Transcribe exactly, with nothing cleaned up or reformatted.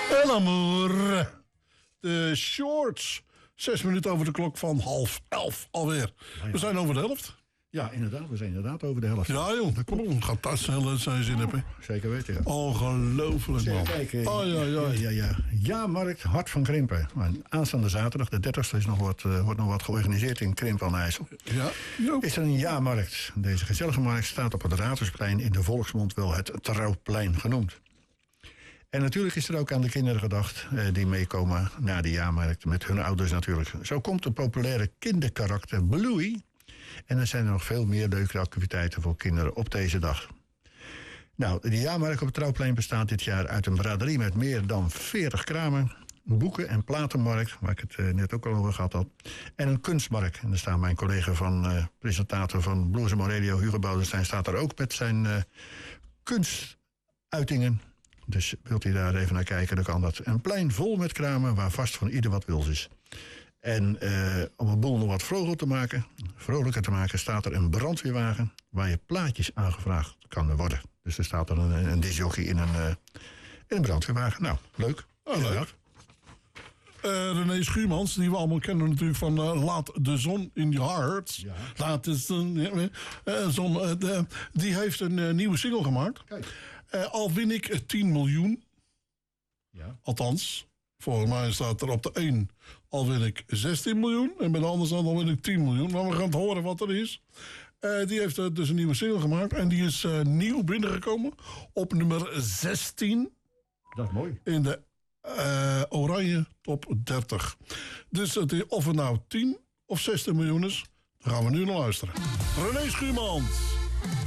El Amour. De Shorts. Zes minuten over de klok van half elf alweer. Ja, ja. We zijn over de helft. Ja, inderdaad. We zijn inderdaad over de helft. Ja joh, dat komt. Het gaat thuis snel als je zin hebt. Hè. Zeker weten, ja. Ongelooflijk man. Kijken. Oh, ja, ja. Ja, ja, ja. Ja-markt Hart van Krimpen. Maar aanstaande zaterdag, de dertigste, is nog wat, uh, wordt nog wat georganiseerd in Krimpen aan IJssel. Ja, jo. Is er een ja-markt. Deze gezellige markt staat op het Raadhuisplein, in de volksmond wel het Trouwplein genoemd. En natuurlijk is er ook aan de kinderen gedacht eh, die meekomen naar de jaarmarkt, met hun ouders natuurlijk. Zo komt de populaire kinderkarakter Bluey. En er zijn er nog veel meer leuke activiteiten voor kinderen op deze dag. Nou, de jaarmarkt op het Trouwplein bestaat dit jaar uit een braderie met meer dan veertig kramen, boeken- en platenmarkt, waar ik het uh, net ook al over gehad had, en een kunstmarkt. En daar staat mijn collega van uh, presentator van Bloesemon Radio, Hugo Boudestein, staat er ook met zijn uh, kunstuitingen. Dus wilt u daar even naar kijken, dan kan dat. Een plein vol met kramen waar vast van ieder wat wils is. En uh, om een boel nog wat vrolijker te maken, vrolijker te maken, staat er een brandweerwagen waar je plaatjes aangevraagd kan worden. Dus er staat er een, een discjockey in een, uh, in een brandweerwagen. Nou, leuk. Oh, leuk. Uh, René Schuurmans, die we allemaal kennen natuurlijk van uh, Laat de zon in je hart. Ja. Laat de zon... Ja, uh, zon uh, de, die heeft een uh, nieuwe single gemaakt. Kijk. Uh, al win ik tien miljoen. Ja. Althans, volgens mij staat er op de één. Al win ik zestien miljoen. En bij de andere staat al win ik tien miljoen. Maar we gaan het horen wat er is. Uh, die heeft uh, dus een nieuwe single gemaakt. En die is uh, nieuw binnengekomen. Op nummer zestien. Dat is mooi. In de uh, Oranje Top dertig. Dus uh, of het nou tien of zestien miljoen is, daar gaan we nu naar luisteren. René Schuurmans.